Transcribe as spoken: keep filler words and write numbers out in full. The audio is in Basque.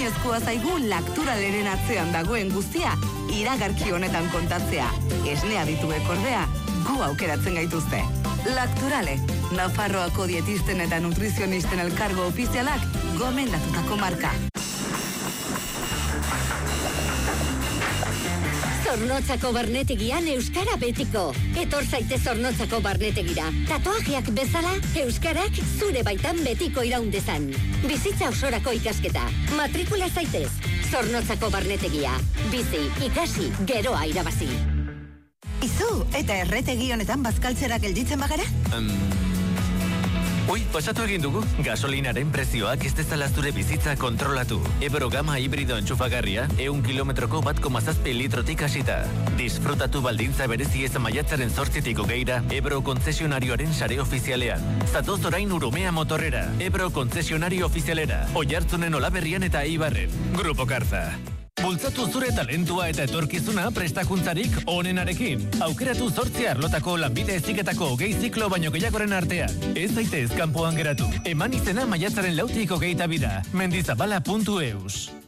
ezinezkoa zaigu Lacturaleren atzean dagoen guztia iragarki honetan kontatzea. Esnea dituek ordea, gu aukeratzen gaituzte. Lacturale, Nafarroako dietisten eta nutrizionisten elkargo ofizialak gomendatutako marka. Zornotzako barnetegian euskara betiko. Etor zaitez Zornotzako barnetegira. Tatuajeak bezala, euskarak zure baitan betiko iraundezan. Bizitza osorako ikasketa. Matrikula zaitez. Zornotzako barnetegia. Bizi, ikasi, geroa irabazi. Izu, eta erretegi honetan bazkaltzera gelditzen bagara? Um... Ui, pasatu egin dugu. Gasolinaren prezioak ez dezala zure bizitza kontrolatu. Ebro Gama hibrido entxufagarria, eun kilometroko bat koma zazpi litrotik hasita. Disfrutatu baldintza berezi ez maiatzaren zortzitik hogeira, Ebro konzesionarioaren sare ofizialean. Zatoz orain Urumea motorrera, Ebro konzesionario ofizialera, Oiartzunen Olaberrian eta Eibarren. Grupo Karza. Bultzatu zure talentua eta etorkizuna prestakuntzarik onenarekin. Aukeratu zortzi arlotako lanbide heziketako gehi ziklo baino gehiagoren artean. Ez zaitez kanpoan geratu. Eman izena maiatzaren lautik hogeita bira. mendizabala puntu eus.